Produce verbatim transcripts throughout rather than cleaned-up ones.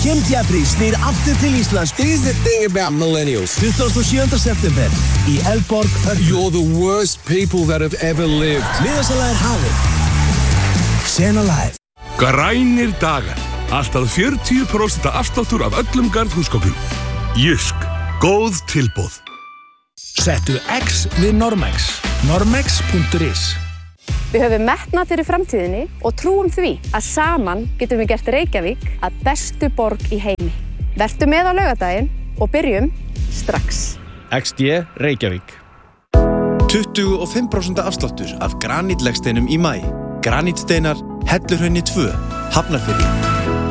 Kim Jeffrey snýr aftur til Íslands. Here's the thing about millennials. tuttugasta og sjöunda september í Elborg Hörpu. You're the worst people that have ever lived. Miðasala er hafin. Sena live. Grænir dagar. Alltaf fjörutíu prósent afsláttur af öllum garðhúsgögnum. Jysk. Góð tilboð. Settu X við Normex. normex punktur is. Við höfum metnað fyrir framtíðinni og trúum því að saman getum við gert Reykjavík að bestu borg í heimi. Vertu með á laugardaginn og byrjum strax. X D Reykjavík. tuttugu og fimm prósent afsláttur af granítlegsteinum í maí. Granítsteinar, Helluhrauni tvö, Hafnarfirði.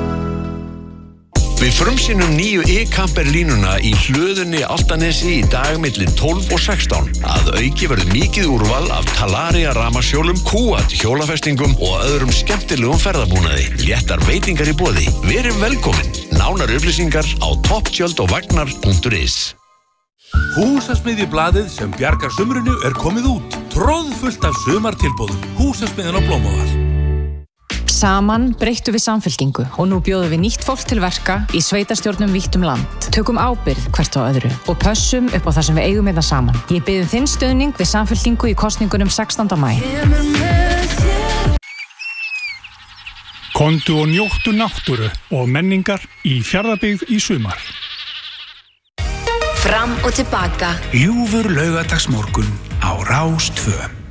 Við frumsýnum nýju e-camper línuna í hlöðunni Álftanesi í dag milli tólf og sextán. Að auki verður mikið úrval af Talaria rafmagnshjólum, Kuat hjólafestingum og öðrum skemmtilegum ferðabúnaði. Léttar veitingar í boði. Verið velkomin. Nánar upplýsingar á topptjöld og vagnar punktur is. Húsasmiðjublaðið sem bjargar sumrinu er komið út. Troðfullt af sumartilboðum. Húsasmiðjan á Blómavall. Saman breyttum við samfylkingu og nú bjóðum við nýtt fólk til verka í sveitarstjórnum vítt um land. Tökum ábyrgð hvert á öðru og pössum upp á það sem við eigum hérna saman. Ég bið um þinn stuðning við samfylkingu í kosningunum sextánda maí. Komdu og njóttu náttúru og menningar í Fjarðabyggð í sumar. Fram og tilbaka. Ljúfur laugardagsmorgun á Rás tvö.